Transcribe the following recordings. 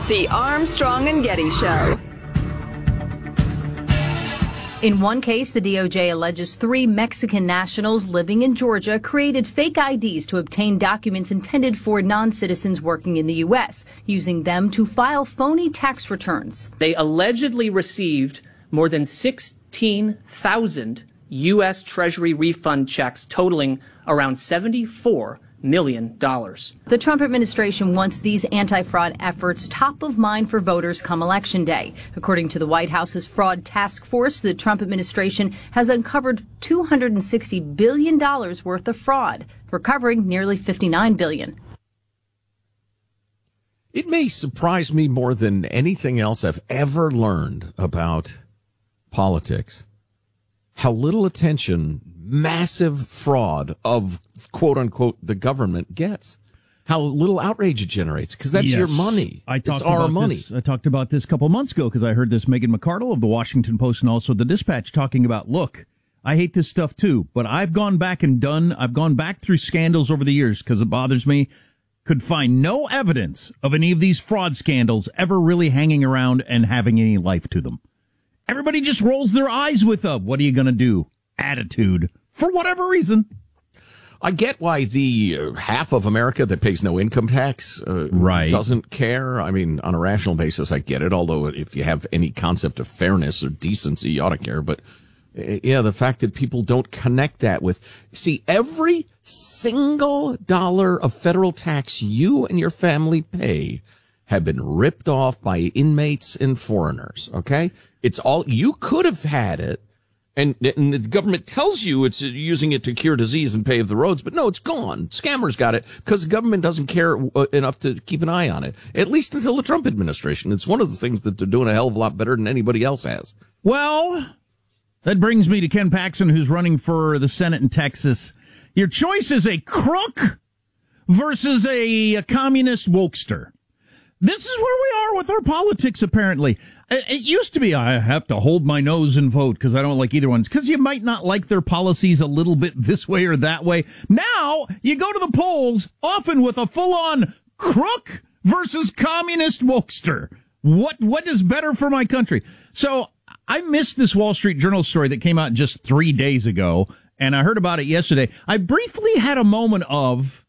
The Armstrong and Getty Show. In one case, the DOJ alleges 3 Mexican nationals living in Georgia created fake IDs to obtain documents intended for non-citizens working in the U.S., using them to file phony tax returns. They allegedly received more than 16,000 U.S. Treasury refund checks totaling around $74 million. The Trump administration wants these anti-fraud efforts top of mind for voters come Election Day. According to the White House's fraud task force, the Trump administration has uncovered $260 billion worth of fraud, recovering nearly $59 billion. It may surprise me more than anything else I've ever learned about politics how little attention massive fraud of quote unquote the government gets, how little outrage it generates, because that's your money. It's our money. I talked about this a couple months ago because I heard this Megan McArdle of the Washington Post and also the Dispatch talking about, look, I hate this stuff too, but I've gone back through scandals over the years because it bothers me. Could find no evidence of any of these fraud scandals ever really hanging around and having any life to them. Everybody just rolls their eyes with a, what are you going to do? Attitude, for whatever reason. I get why the half of America that pays no income tax doesn't care. I mean, on a rational basis, I get it. Although if you have any concept of fairness or decency, you ought to care. But yeah, the fact that people don't connect that with, see, every single dollar of federal tax you and your family pay have been ripped off by inmates and foreigners. Okay, it's all you could have had it. And the government tells you it's using it to cure disease and pave the roads, but no, it's gone. Scammers got it because the government doesn't care enough to keep an eye on it, at least until the Trump administration. It's one of the things that they're doing a hell of a lot better than anybody else has. Well, that brings me to Ken Paxton, who's running for the Senate in Texas. Your choice is a crook versus a communist wokester. This is where we are with our politics, apparently. It used to be, I have to hold my nose and vote because I don't like either one. Because you might not like their policies a little bit this way or that way. Now, you go to the polls, often with a full-on crook versus communist wokester. What is better for my country? So, I missed this Wall Street Journal story that came out just 3 days ago, and I heard about it yesterday. I briefly had a moment of,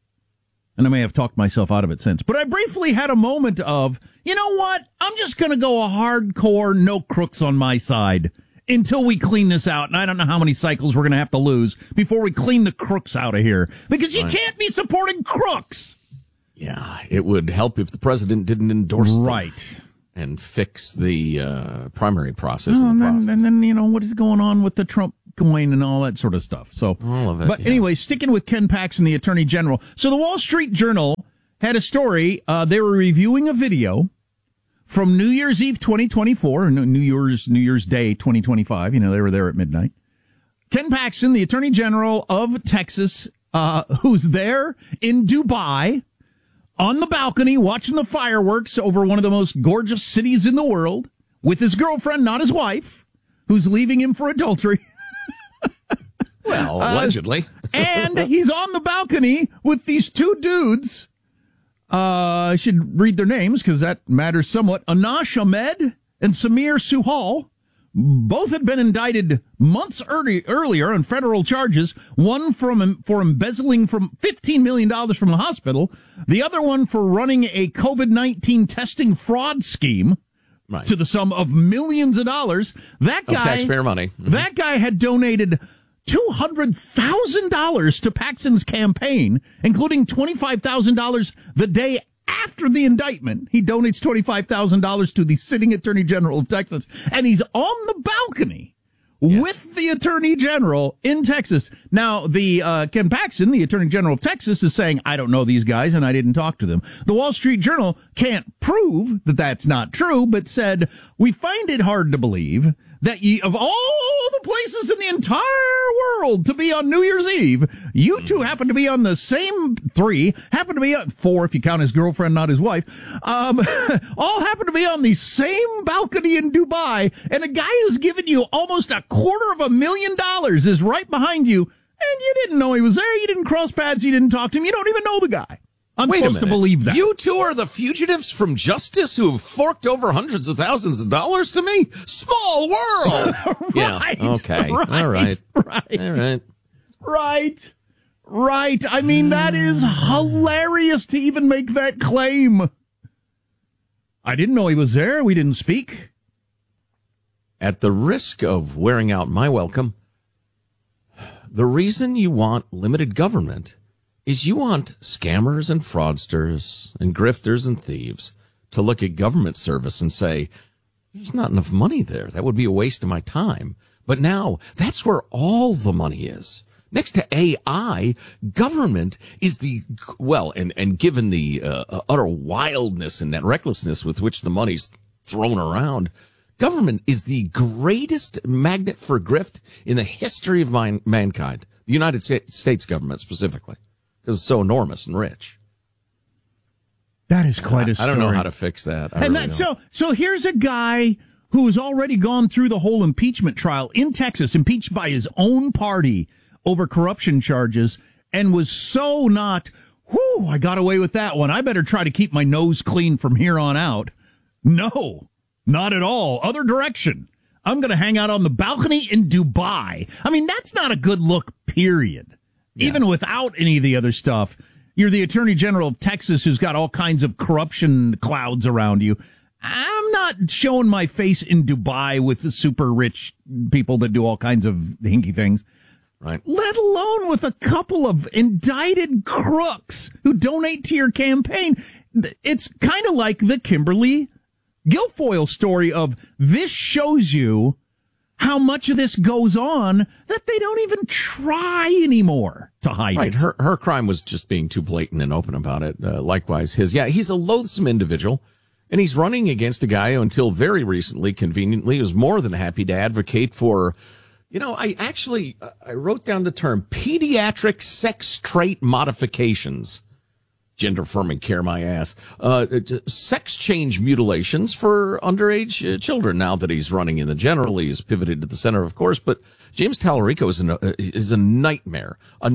and I may have talked myself out of it since, but I briefly had a moment of, you know what? I'm just going to go a hardcore no crooks on my side until we clean this out. And I don't know how many cycles we're going to have to lose before we clean the crooks out of here. Because you can't be supporting crooks. Yeah, it would help if the president didn't endorse them. Right. And fix the primary process. And then, you know, what is going on with the Trump coin and all that sort of stuff. So, all of it, but anyway, sticking with Ken Paxton, the Attorney General. So the Wall Street Journal had a story. They were reviewing a video from New Year's Eve 2024, or New Year's Day 2025. You know, they were there at midnight. Ken Paxton, the Attorney General of Texas, who's there in Dubai on the balcony watching the fireworks over one of the most gorgeous cities in the world with his girlfriend, not his wife, who's leaving him for adultery. Well, allegedly. And he's on the balcony with these two dudes. I should read their names because that matters somewhat. Anash Ahmed and Samir Suhal. Both had been indicted months earlier on federal charges. One for embezzling from $15 million from a hospital. The other one for running a COVID-19 testing fraud scheme. Right. To the sum of millions of dollars. That guy, of taxpayer money. Mm-hmm. That guy had donated $200,000 to Paxton's campaign, including $25,000 the day after the indictment. He donates $25,000 to the sitting Attorney General of Texas, and he's on the balcony with the Attorney General in Texas. Now, the Ken Paxton, the Attorney General of Texas, is saying, I don't know these guys, and I didn't talk to them. The Wall Street Journal can't prove that that's not true, but said, we find it hard to believe that of all the places in the entire world to be on New Year's Eve, you two happen to be on the same happen to be on 4 if you count his girlfriend, not his wife, all happen to be on the same balcony in Dubai, and a guy who's given you almost $250,000 is right behind you, and you didn't know he was there, you didn't cross paths, you didn't talk to him, you don't even know the guy. I'm Wait supposed to believe that. You two are the fugitives from justice who have forked over hundreds of thousands of dollars to me? Small world! Right, yeah, okay. Right, all right. Right. All right. Right. Right. I mean, that is hilarious to even make that claim. I didn't know he was there. We didn't speak. At the risk of wearing out my welcome, the reason you want limited government is you want scammers and fraudsters and grifters and thieves to look at government service and say, there's not enough money there. That would be a waste of my time. But now that's where all the money is. Next to AI, government is and given the utter wildness and that recklessness with which the money's thrown around, government is the greatest magnet for grift in the history of mankind. The United States government specifically, because it's so enormous and rich. That is quite a story. I don't know how to fix that. So here's a guy who has already gone through the whole impeachment trial in Texas, impeached by his own party over corruption charges, and was so not, I got away with that one. I better try to keep my nose clean from here on out. No, not at all. Other direction. I'm going to hang out on the balcony in Dubai. I mean, that's not a good look, period. Yeah. Even without any of the other stuff. You're the Attorney General of Texas who's got all kinds of corruption clouds around you. I'm not showing my face in Dubai with the super rich people that do all kinds of hinky things. Right. Let alone with a couple of indicted crooks who donate to your campaign. It's kind of like the Kimberly Guilfoyle story of this shows you how much of this goes on that they don't even try anymore to hide it. Her crime was just being too blatant and open about it. Likewise, his. Yeah, he's a loathsome individual, and he's running against a guy who until very recently, conveniently, was more than happy to advocate for, I wrote down the term pediatric sex trait modifications. Gender affirming care, my ass. Sex change mutilations for underage children. Now that he's running in the general, he's pivoted to the center, of course. But James Tallarico is a nightmare of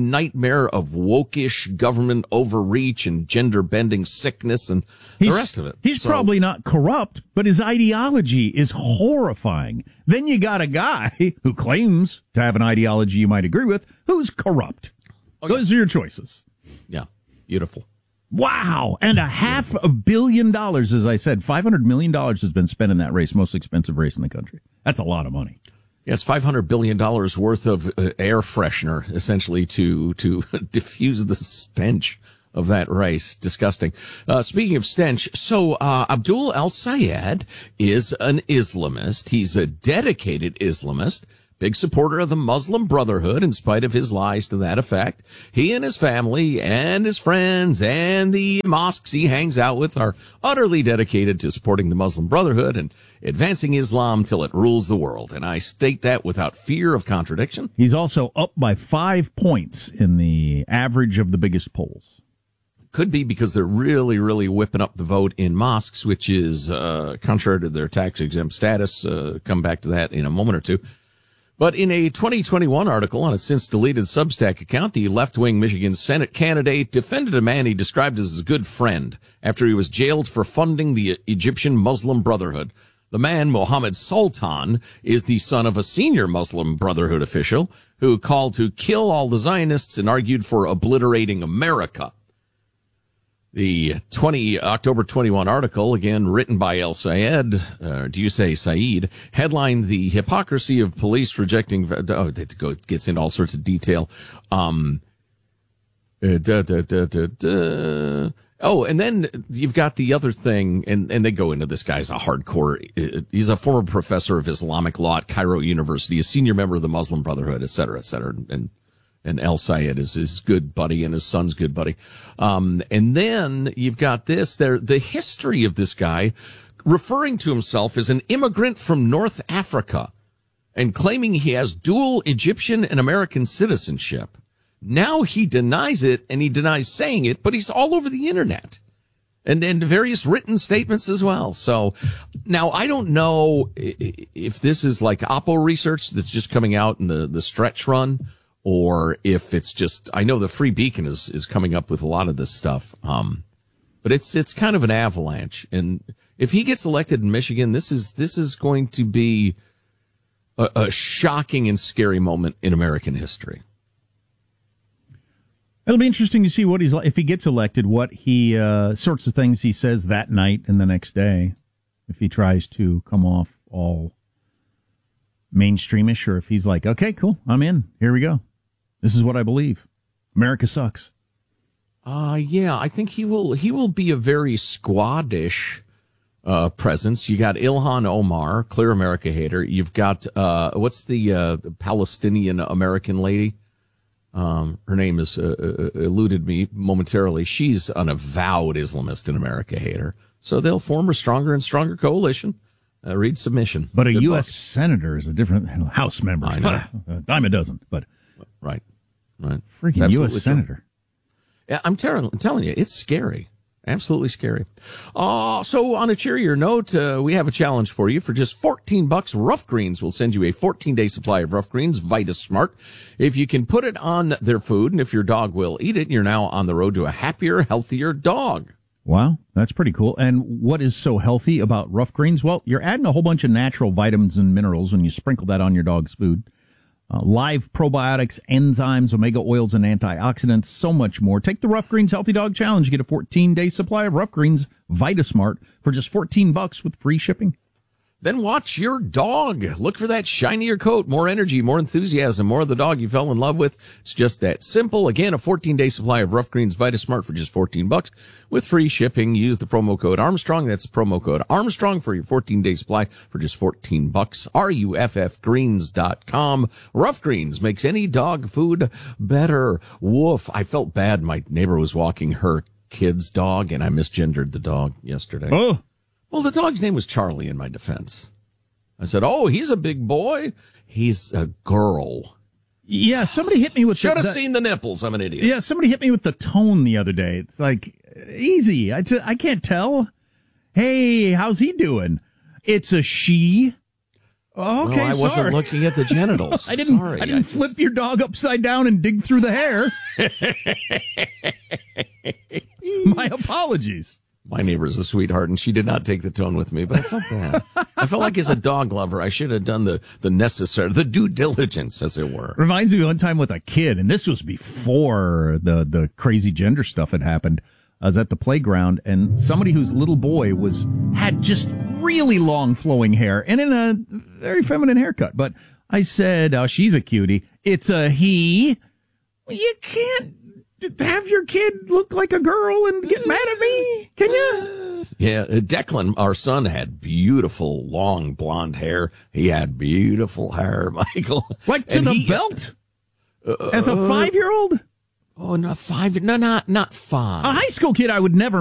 wokish government overreach and gender bending sickness and the rest of it. He's probably not corrupt, but his ideology is horrifying. Then you got a guy who claims to have an ideology you might agree with, who's corrupt. Those are your choices. Yeah, beautiful. Wow. And $500 million, as I said, $500 million has been spent in that race, most expensive race in the country. That's a lot of money. Yes, $500 billion worth of air freshener, essentially, to diffuse the stench of that race. Disgusting. Speaking of stench, so Abdul El-Sayed is an Islamist. He's a dedicated Islamist. Big supporter of the Muslim Brotherhood, in spite of his lies to that effect. He and his family and his friends and the mosques he hangs out with are utterly dedicated to supporting the Muslim Brotherhood and advancing Islam till it rules the world. And I state that without fear of contradiction. He's also up by 5 points in the average of the biggest polls. Could be because they're really, really whipping up the vote in mosques, which is contrary to their tax-exempt status. Come back to that in a moment or two. But in a 2021 article on a since-deleted Substack account, the left-wing Michigan Senate candidate defended a man he described as his good friend after he was jailed for funding the Egyptian Muslim Brotherhood. The man, Mohammed Sultan, is the son of a senior Muslim Brotherhood official who called to kill all the Zionists and argued for obliterating America. The October 21 article, again written by El-Sayed, do you say Saeed, headlined the hypocrisy of police rejecting, it gets into all sorts of detail. And then you've got the other thing, and they go into this guy's a hardcore, he's a former professor of Islamic law at Cairo University, a senior member of the Muslim Brotherhood, et cetera, and El-Sayed is his good buddy and his son's good buddy. And then you've got the history of this guy referring to himself as an immigrant from North Africa and claiming he has dual Egyptian and American citizenship. Now he denies it and he denies saying it, but he's all over the internet and various written statements as well. So now I don't know if this is like Oppo research that's just coming out in the stretch run, or if it's just, I know the Free Beacon is coming up with a lot of this stuff. But it's kind of an avalanche. And if he gets elected in Michigan, this is going to be a shocking and scary moment in American history. It'll be interesting to see what he's like if he gets elected. What he sorts of things he says that night and the next day, if he tries to come off all mainstreamish, or if he's like, okay, cool, I'm in. Here we go. This is what I believe. America sucks. Yeah, I think he will be a very squadish presence. You got Ilhan Omar, clear America hater. You've got what's the Palestinian American lady? Her name is eluded me momentarily. She's an avowed Islamist and America hater. So they'll form a stronger and stronger coalition. Read submission. But a U.S. senator is a different House member. I know. A dime a dozen. But right. Freaking U.S. senator. Yeah, I'm telling you, it's scary. Absolutely scary. So on a cheerier note, we have a challenge for you. For just $14, Rough Greens will send you a 14-day supply of Rough Greens VitaSmart. If you can put it on their food, and if your dog will eat it, you're now on the road to a happier, healthier dog. Wow, that's pretty cool. And what is so healthy about Rough Greens? Well, you're adding a whole bunch of natural vitamins and minerals when you sprinkle that on your dog's food. Live probiotics, enzymes, omega oils, and antioxidants, so much more. Take the Rough Greens Healthy Dog Challenge. Get a 14-day supply of Rough Greens VitaSmart for just $14 with free shipping. Then watch your dog. Look for that shinier coat, more energy, more enthusiasm, more of the dog you fell in love with. It's just that simple. Again, a 14-day supply of Rough Greens VitaSmart for just $14 with free shipping. Use the promo code Armstrong. That's promo code Armstrong for your 14-day supply for just $14. RUFFgreens.com. Rough Greens makes any dog food better. Woof. I felt bad. My neighbor was walking her kid's dog, and I misgendered the dog yesterday. Oh. Well, the dog's name was Charlie in my defense. I said, oh, he's a big boy. He's a girl. Yeah, somebody hit me with Should have seen the nipples. I'm an idiot. Yeah, somebody hit me with the tone the other day. It's like, easy. I can't tell. Hey, how's he doing? It's a she. Oh, okay, I wasn't looking at the genitals. I didn't flip your dog upside down and dig through the hair. My apologies. My neighbor's a sweetheart, and she did not take the tone with me, but I felt bad. I felt like as a dog lover, I should have done the necessary, the due diligence, as it were. Reminds me of one time with a kid, and this was before the crazy gender stuff had happened. I was at the playground, and somebody whose little boy had just really long flowing hair and in a very feminine haircut. But I said, oh, she's a cutie. It's a he. Well, you can't have your kid look like a girl and get mad at me, can you? Yeah, Declan, our son, had beautiful, long, blonde hair. He had beautiful hair, Michael. Like to the belt? As a 5-year-old? Oh, not 5. No, not 5. A high school kid I would never